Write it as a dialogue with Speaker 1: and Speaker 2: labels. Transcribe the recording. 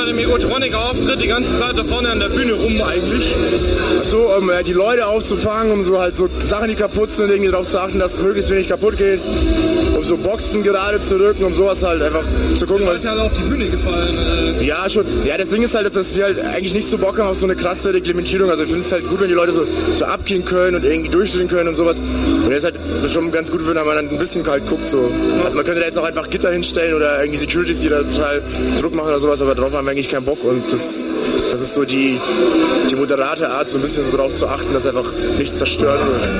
Speaker 1: bei dem Egotronic-Auftritt die ganze Zeit da vorne an der Bühne rum eigentlich?
Speaker 2: Achso, um die Leute aufzufangen, um so halt so Sachen, die kaputt sind, irgendwie darauf zu achten, dass möglichst wenig kaputt geht, um so Boxen gerade zu rücken, um sowas halt einfach zu gucken.
Speaker 1: Was ist halt auf die Bühne gefallen.
Speaker 2: Ja, schon. Ja, das Ding ist halt, dass wir halt eigentlich nicht so Bock haben auf so eine krasse Reglementierung. Also ich finde es halt gut, wenn die Leute so abgehen können und irgendwie durchdrehen können und sowas. Und das ist halt schon ganz gut, wenn man dann ein bisschen halt guckt. So. Also man könnte da jetzt auch einfach Gitter hinstellen oder irgendwie Securities, die da total Druck machen oder sowas, aber darauf haben wir eigentlich keinen Bock. Und das ist so die moderate Art, so ein bisschen so drauf zu achten, dass einfach nichts zerstört wird.